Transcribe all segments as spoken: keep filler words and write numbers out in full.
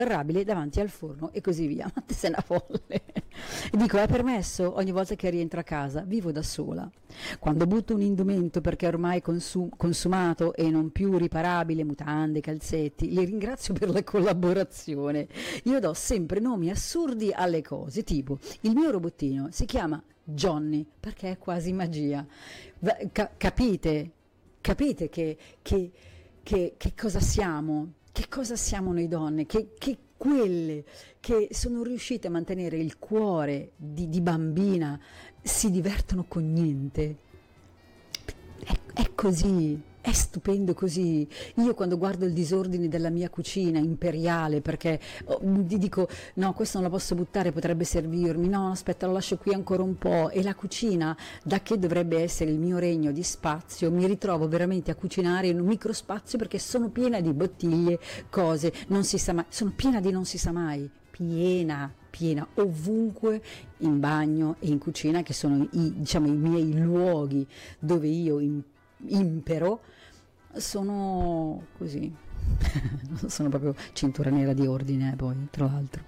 Arrabile davanti al forno e così via. Ma te sei una folle. E dico, è permesso? Ogni volta che rientro a casa vivo da sola. Quando butto un indumento perché è ormai consum- consumato e non più riparabile, mutande, calzetti, li ringrazio per la collaborazione. Io do sempre nomi assurdi alle cose, tipo il mio robottino si chiama Johnny perché è quasi magia. Va- ca- capite? Capite che, che, che, che cosa siamo? Che cosa siamo noi donne? Che, che quelle che sono riuscite a mantenere il cuore di, di bambina si divertono con niente. È, è così, è stupendo così. Io quando guardo il disordine della mia cucina imperiale, perché oh, ti dico no, questo non lo posso buttare, potrebbe servirmi, no, aspetta, lo lascio qui ancora un po', e la cucina, da che dovrebbe essere il mio regno di spazio, mi ritrovo veramente a cucinare in un microspazio perché sono piena di bottiglie, cose, non si sa mai, sono piena di non si sa mai, piena piena ovunque, in bagno e in cucina, che sono i, diciamo, i miei luoghi dove io im- impero, sono così. Sono proprio cintura nera di ordine, poi tra l'altro.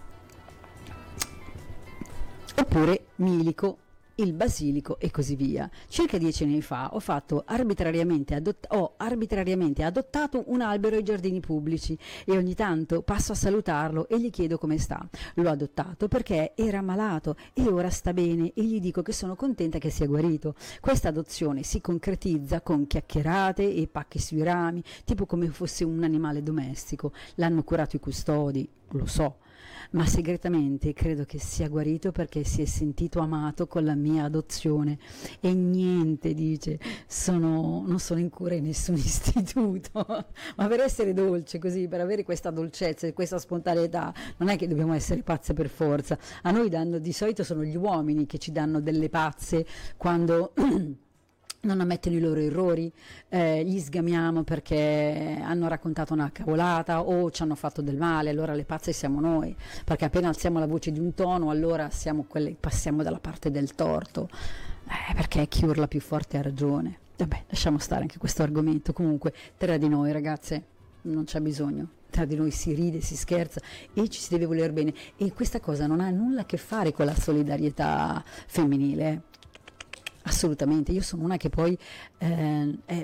Oppure milico, il basilico e così via. Circa dieci anni fa ho fatto arbitrariamente adott- ho arbitrariamente adottato un albero ai giardini pubblici e ogni tanto passo a salutarlo e gli chiedo come sta. L'ho adottato perché era malato e ora sta bene e gli dico che sono contenta che sia guarito. Questa adozione si concretizza con chiacchierate e pacchi sui rami, tipo come fosse un animale domestico. L'hanno curato i custodi, lo so, ma segretamente credo che sia guarito perché si è sentito amato con la mia adozione. E niente, dice, sono, non sono in cura in nessun istituto. Ma per essere dolce così, per avere questa dolcezza e questa spontaneità, non è che dobbiamo essere pazze per forza. A noi danno, di solito sono gli uomini che ci danno delle pazze quando non ammettono i loro errori, eh, gli sgamiamo perché hanno raccontato una cavolata o ci hanno fatto del male. Allora le pazze siamo noi, perché appena alziamo la voce di un tono, allora siamo quelle, passiamo dalla parte del torto, eh, perché chi urla più forte ha ragione. Vabbè, lasciamo stare anche questo argomento. Comunque, tra di noi, ragazze, non c'è bisogno. Tra di noi si ride, si scherza e ci si deve voler bene, e questa cosa non ha nulla a che fare con la solidarietà femminile. Assolutamente, io sono una che poi eh, è,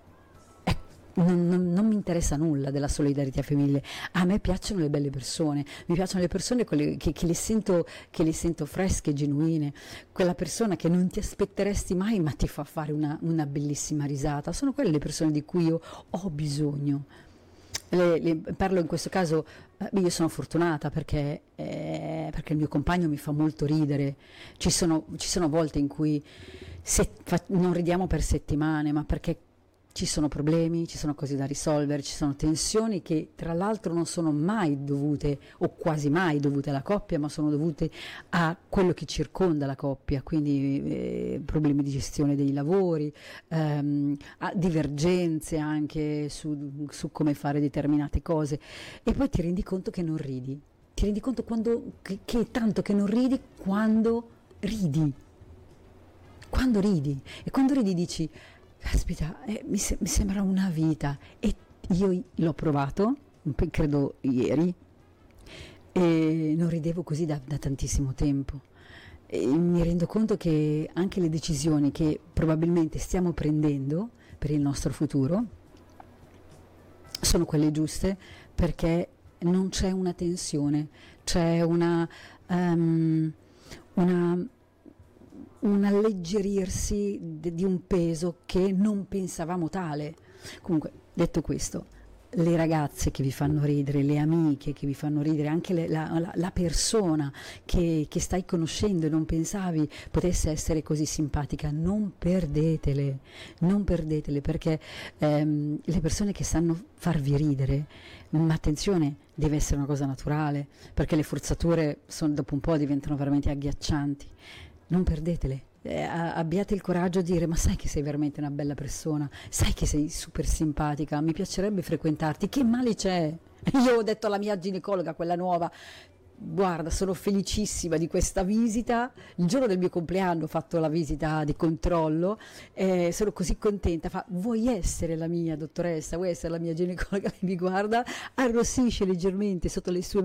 è, non, non, non mi interessa nulla della solidarietà femminile. A me piacciono le belle persone, mi piacciono le persone quelle che, che, le sento, che le sento fresche, genuine, quella persona che non ti aspetteresti mai ma ti fa fare una, una bellissima risata. Sono quelle le persone di cui io ho bisogno. Le, le, parlo in questo caso, eh, io sono fortunata perché, eh, perché il mio compagno mi fa molto ridere. Ci sono, ci sono volte in cui se, fa, non ridiamo per settimane, ma perché ci sono problemi, ci sono cose da risolvere, ci sono tensioni che tra l'altro non sono mai dovute o quasi mai dovute alla coppia, ma sono dovute a quello che circonda la coppia, quindi eh, problemi di gestione dei lavori, ehm, a divergenze anche su, su come fare determinate cose, e poi ti rendi conto che non ridi, ti rendi conto quando, che, che tanto che non ridi quando ridi, quando ridi, e quando ridi dici caspita, eh, mi, se- mi sembra una vita, e io l'ho provato, credo ieri, e non ridevo così da, da tantissimo tempo. E mi rendo conto che anche le decisioni che probabilmente stiamo prendendo per il nostro futuro sono quelle giuste, perché non c'è una tensione, c'è una, um, una un alleggerirsi de- di un peso che non pensavamo tale. Comunque, detto questo, le ragazze che vi fanno ridere, le amiche che vi fanno ridere, anche le- la, la- la persona che, che stai conoscendo e non pensavi potesse essere così simpatica, non perdetele, non perdetele, perché ehm, le persone che sanno farvi ridere, ma attenzione, deve essere una cosa naturale, perché le forzature son- dopo un po' diventano veramente agghiaccianti. Non perdetele, eh, abbiate il coraggio di dire: ma sai che sei veramente una bella persona, sai che sei super simpatica, mi piacerebbe frequentarti, che male c'è? Io ho detto alla mia ginecologa, quella nuova, guarda, sono felicissima di questa visita. Il giorno del mio compleanno ho fatto la visita di controllo, eh, sono così contenta. Fa, vuoi essere la mia dottoressa, vuoi essere la mia ginecologa? Mi guarda, arrossisce leggermente sotto le sue